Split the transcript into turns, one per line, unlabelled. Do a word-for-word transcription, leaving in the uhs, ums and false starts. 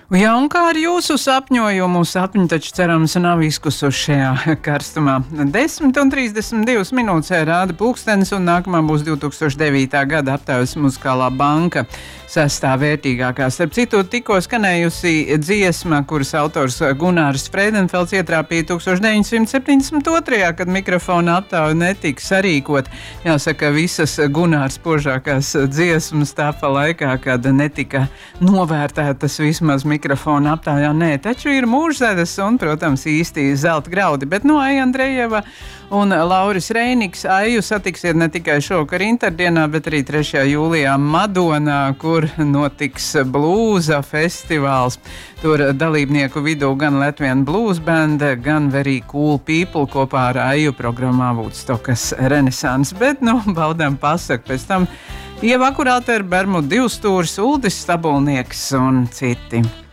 Jā, un kā ar jūsu sapņojumu? Sapņi taču cerams nav izkusuši šajā karstumā. desmit un trīsdesmit divas minūtes rāda pulkstenis, un nākamā būs divi tūkstoši devītā gada aptaujas muzikālā banka. Sestā vērtīgākā. Starp citu, tikko skanējusi dziesma, kuras autors Gunārs Frēdenfelds ietrāpīja tūkstoš deviņsimt septiņdesmit otrajā, kad mikrofona aptauja netika sarīkot. Jāsaka, visas Gunārs spožākās dziesmas tāpa laikā, kad netika novērtētas vismaz mikrofona aptaujā. Nē, taču ir mūžzadas un, protams, īsti zelta graudi. Bet no Aija Andrejeva un Lauris Reiniks Aiju satiksiet ne tikai šovakar Interdienā, bet arī trešajā jūlijā Madonā, kur notiks blūza festivāls. Tur dalībnieku vidū gan Latvian Blues Band, gan Very Cool People kopā ar Aiju programmā Woodstockas Renesans. Bet, nu, baudām pasaku pēc tam Ieva Akurāte ar Bermudu divstūris, Uldis Stabulnieks un citi.